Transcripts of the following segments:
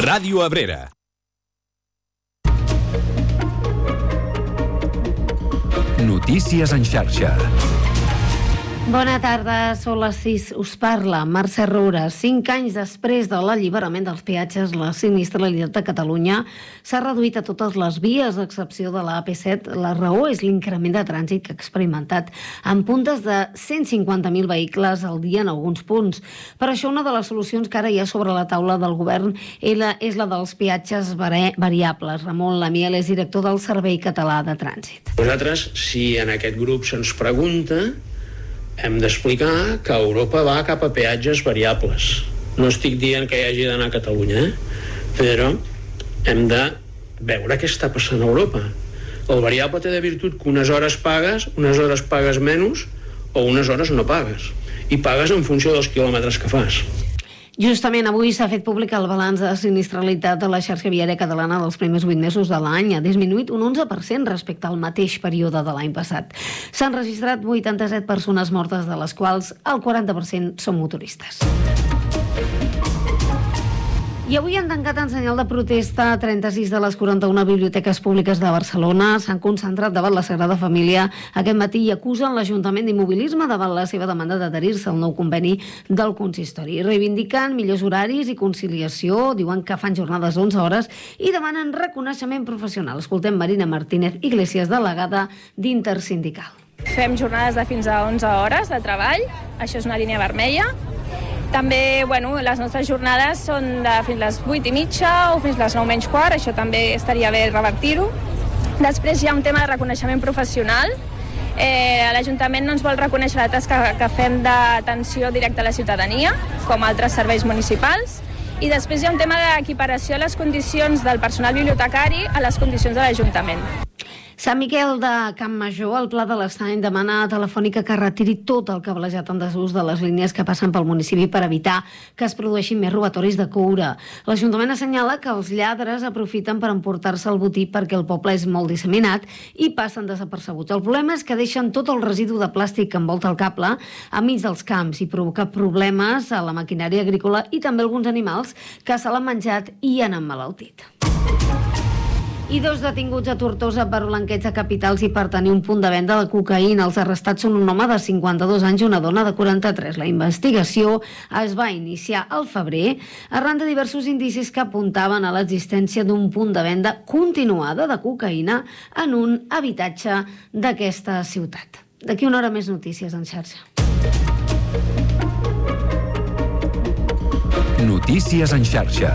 Ràdio Abrera. Notícies en xarxa. Bona tarda, són les 6. Us parla Mercè Roura. 5 anys després de l'alliberament dels peatges, la sinistralitat de Catalunya s'ha reduït a totes les vies, a excepció de la AP7. La raó és l'increment de trànsit que ha experimentat, amb puntes de 150.000 vehicles al dia en alguns punts. Per això, una de les solucions que ara hi ha sobre la taula del govern és la dels peatges variables. Ramon Lamiel és director del Servei Català de Trànsit. Nosaltres, si en aquest grup se'ns pregunta, hem d'explicar que Europa va cap a peatges variables. No estic dient que hi hagi d'anar a Catalunya, però hem de veure què està passant a Europa. El variable té de virtut que unes hores pagues menys, o unes hores no pagues. I pagues en funció dels quilòmetres que fas. Justament avui s'ha fet públic el balanç de sinistralitat de la xarxa viària catalana dels primers 8 mesos de l'any. Ha disminuït un 11% respecte al mateix període de l'any passat. S'han registrat 87 persones mortes, de les quals el 40% són motoristes. I avui han tancat en senyal de protesta 36 de les 41 biblioteques públiques de Barcelona. S'han concentrat davant la Sagrada Família aquest matí i acusen l'Ajuntament d'immobilisme davant la seva demanda d'adherir-se al nou conveni del consistori. Reivindiquen millors horaris i conciliació, diuen que fan jornades d'11 hores i demanen reconeixement professional. Escoltem Marina Martínez Iglesias, delegada d'Intersindical. Fem jornades de fins a 11 hores de treball, això és una línia vermella. També, les nostres jornades són de fins les 8:30 o fins les 9 menys quart, això també estaria bé revertir-ho. Després hi ha un tema de reconeixement professional. L'Ajuntament no ens vol reconèixer la tasca que fem d'atenció directa a la ciutadania, com altres serveis municipals. I després hi ha un tema d'equiparació a les condicions del personal bibliotecari a les condicions de l'Ajuntament. Sant Miquel de Campmajor, el Pla de l'Estany, demana a Telefònica que retiri tot el cablejat en desús de les línies que passen pel municipi per evitar que es produeixin més robatoris de coure. L'Ajuntament assenyala que els lladres aprofiten per emportar-se el botí perquè el poble és molt disseminat i passen desapercebuts. El problema és que deixen tot el residu de plàstic que envolta el cable enmig dels camps i provoca problemes a la maquinària agrícola i també alguns animals que se l'han menjat i han emmalaltit. I 2 detinguts a Tortosa per blanqueig de capitals i per tenir un punt de venda de cocaïna. Els arrestats són un home de 52 anys i una dona de 43. La investigació es va iniciar al febrer arran de diversos indicis que apuntaven a l'existència d'un punt de venda continuada de cocaïna en un habitatge d'aquesta ciutat. D'aquí una hora més notícies en xarxa. Notícies en xarxa.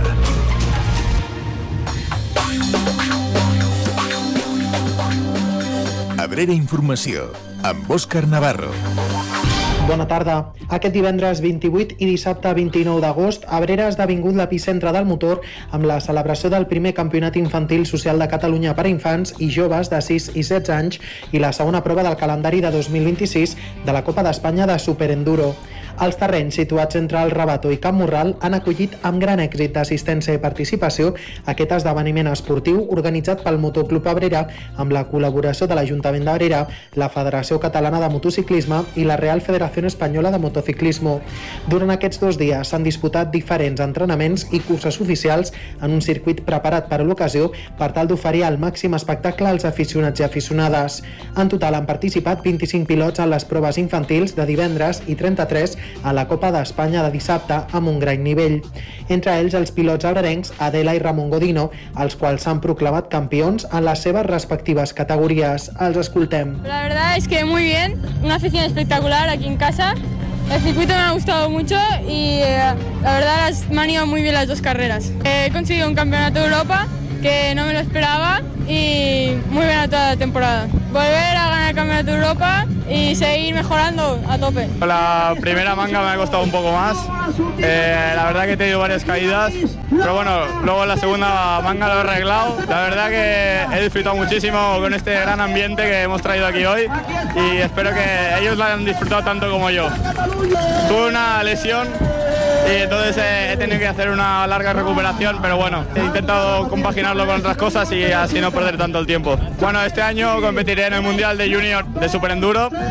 Abrera Informació, amb Òscar Navarro. Bona tarda. Aquest divendres 28 i dissabte 29 d'agost, Abrera ha esdevingut l'epicentre del motor amb la celebració del primer campionat infantil social de Catalunya per a infants i joves de 6 i 16 anys i la segona prova del calendari de 2026 de la Copa d'Espanya de Superenduro. Els terrenys situats entre el Rabato i Camp Morral han acollit amb gran èxit d'assistència i participació aquest esdeveniment esportiu organitzat pel Motoclub Abrera amb la col·laboració de l'Ajuntament d'Abrera, la Federació Catalana de Motociclisme i la Real Federació Espanyola de Motociclismo. Durant aquests 2 dies s'han disputat diferents entrenaments i curses oficials en un circuit preparat per a l'ocasió per tal d'oferir el màxim espectacle als aficionats i aficionades. En total han participat 25 pilots en les proves infantils de divendres i 33 a la Copa d'Espanya de dissabte amb un gran nivell. Entre ells els pilots abrerencs Adela i Ramon Godino, els quals s'han proclamat campions en les seves respectives categories. Els escoltem. La verdad es que muy bien, una afición espectacular aquí en casa. El circuito me ha gustado mucho y la verdad me han ido muy bien las 2 carreras. He conseguido un campeonato de Europa que no me lo esperaba y muy buena toda la temporada. Volver a ganar el campeonato de Europa y seguir mejorando a tope. La primera manga me ha costado un poco más, la verdad que he tenido varias caídas, pero bueno, luego la segunda manga lo he arreglado. La verdad que he disfrutado muchísimo con este gran ambiente que hemos traído aquí hoy y espero que ellos lo hayan disfrutado tanto como yo. Tuve una lesión y entonces he tenido que hacer una larga recuperación, pero bueno, he intentado compaginarlo con otras cosas y así no perder tanto el tiempo. Bueno, este año competiré en el Mundial de Junior de Superenduro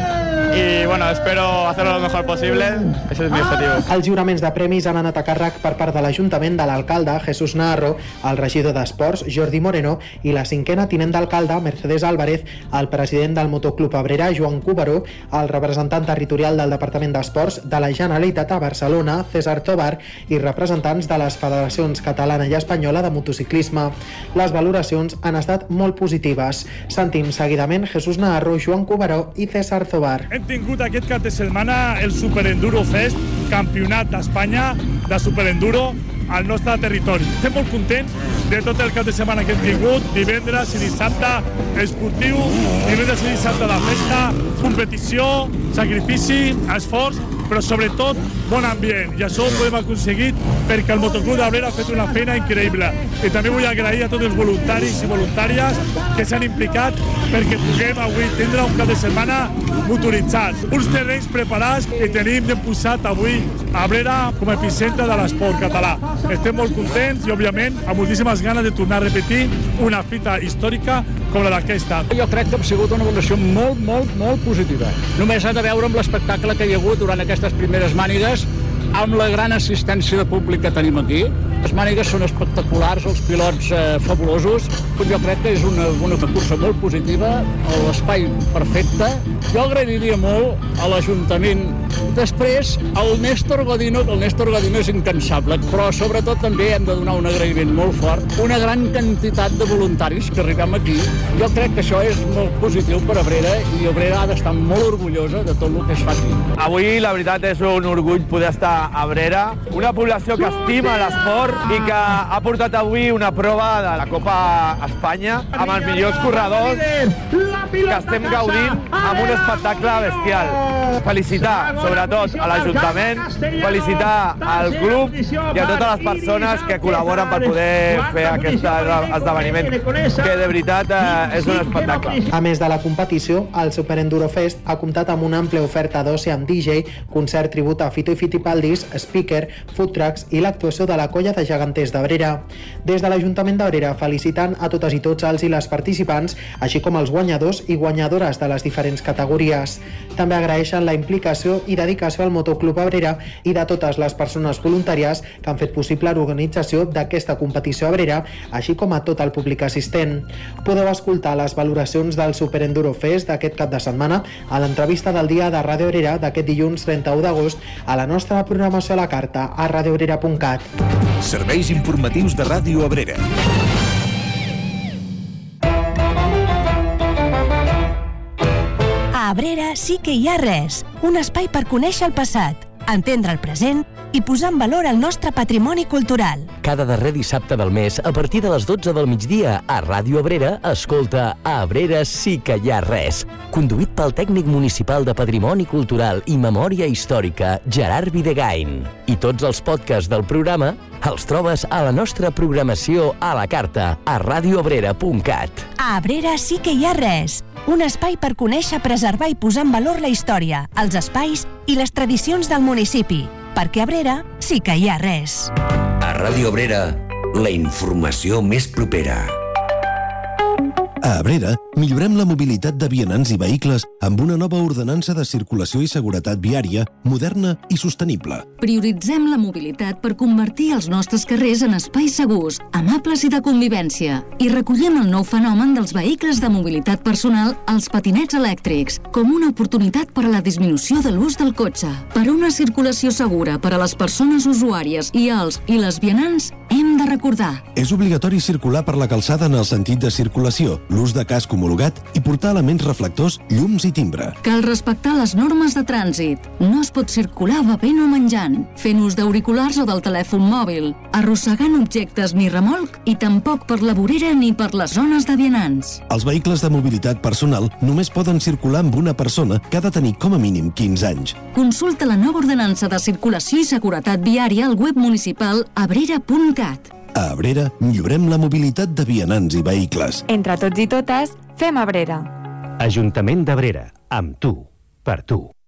y bueno, espero hacerlo lo mejor posible. Ese es mi objetivo. Els juraments de premis han anat a càrrec per part de l'Ajuntament de l'alcalde Jesús Naharro, el regidor d'Esports Jordi Moreno i la cinquena tinent d'alcalde Mercedes Álvarez, el president del Motoclub Abrera Joan Cubaró, el representant territorial del Departament d'Esports de la Generalitat a Barcelona César Tobar i representants de les federacions catalana i espanyola de motociclisme. Les valoracions han estat molt positives. Sentim seguidament Jesús Naharro, Joan Cubaró i César Tobar. Hem tingut aquest cap de setmana el Superenduro Fest, campionat d'Espanya de Superenduro al nostre territori. Estem molt contents de tot el cap de setmana que hem tingut, divendres i dissabte esportiu, divendres i dissabte de festa, competició, sacrifici, esforç, però sobretot bon ambient. I això ho hem aconseguit perquè el Motoclub d'Abrera ha fet una feina increïble. I també vull agrair a tots els voluntaris i voluntàries que s'han implicat perquè puguem avui tindre un cap de setmana motoritzat. Uns terrenys preparats que tenim ben posat avui a Abrera com a epicentre de l'esport català. Estem molt contents i, òbviament, amb moltíssimes ganes de tornar a repetir una fita històrica com la d'aquesta. Jo crec que ha sigut una valoració molt positiva. Només ha de veure amb l'espectacle que hi ha hagut durant aquestes primeres mànigues, amb la gran assistència de públic que tenim aquí. Les mànigues són espectaculars, els pilots fabulosos. Jo crec que és una cursa molt positiva, l'espai perfecte. Jo agrairia molt a l'Ajuntament. Després, el Néstor Godino, que el Néstor Godino és incansable, però sobretot també hem de donar un agraïment molt fort. Una gran quantitat de voluntaris que arribem aquí. Jo crec que això és molt positiu per Abrera i Abrera ha d'estar molt orgullosa de tot el que es fa aquí. Avui, la veritat, és un orgull poder estar a Abrera, una població que estima l'esport i que ha portat avui una prova de la Copa Espanya amb els millors corredors que estem gaudint amb un espectacle bestial. Felicitar, sobretot, a l'Ajuntament, felicitar al club i a totes les persones que col·laboren per poder fer aquest esdeveniment, que de veritat és un espectacle. A més de la competició, el Superenduro Fest ha comptat amb una àmplia oferta d'oci amb DJ, concert tribut a Fito i Fitipaldis, speaker, food trucks i l'actuació de la colla de geganters d'Abrera. Des de l'Ajuntament d'Abrera felicitant a totes i tots els i les participants, així com els guanyadors i guanyadores de les diferents categories. També agraeixen la implicació i dedicació al Motoclub Abrera i de totes les persones voluntàries que han fet possible l'organització d'aquesta competició a Abrera, així com a tot el públic assistent. Podeu escoltar les valoracions del Superenduro Fest d'aquest cap de setmana a l'entrevista del dia de Ràdio Abrera d'aquest dilluns 31 d'agost a la nostra programació a la carta a radioabrera.cat. Serveis informatius de Ràdio Abrera. A Abrera sí que hi ha res, un espai per conèixer el passat, entendre el present i posar en valor el nostre patrimoni cultural. Cada darrer dissabte del mes, a partir de les 12 del migdia, a Ràdio Abrera, escolta A Abrera sí que hi ha res, conduït pel tècnic municipal de Patrimoni Cultural i Memòria Històrica, Gerard Videgain. I tots els podcasts del programa els trobes a la nostra programació a la carta a radioabrera.cat. A Abrera sí que hi ha res, un espai per conèixer, preservar i posar en valor la història, els espais i les tradicions del municipi, perquè a Abrera sí que hi ha res. A Ràdio Abrera, la informació més propera. A Abrera, millorem la mobilitat de vianants i vehicles amb una nova ordenança de circulació i seguretat viària moderna i sostenible. Prioritzem la mobilitat per convertir els nostres carrers en espais segurs, amables i de convivència. I recollim el nou fenomen dels vehicles de mobilitat personal, els patinets elèctrics, com una oportunitat per a la disminució de l'ús del cotxe. Per una circulació segura per a les persones usuàries i els i les vianants, hem de recordar. És obligatori circular per la calçada en el sentit de circulació, l'ús de casc homologat i portar elements reflectors, llums i timbre. Cal respectar les normes de trànsit. No es pot circular bevent o menjant, fent ús d'auriculars o del telèfon mòbil, arrossegant objectes ni remolc i tampoc per la vorera ni per les zones de vianants. Els vehicles de mobilitat personal només poden circular amb una persona que ha de tenir com a mínim 15 anys. Consulta la nova ordenança de circulació i seguretat viària al web municipal abrera.cat. A Abrera, millorem la mobilitat de vianants i vehicles. Entre tots i totes, fem Abrera. Ajuntament d'Abrera, amb tu, per tu.